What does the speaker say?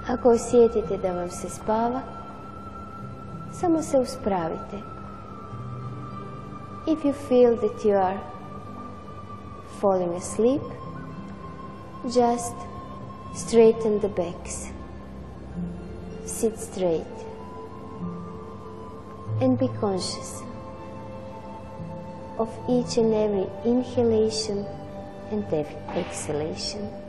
Ako osjetite da vam se spava, samo se uspravite. If you feel that you are falling asleep, just straighten the backs. Sit straight and be conscious of each and every inhalation and exhalation.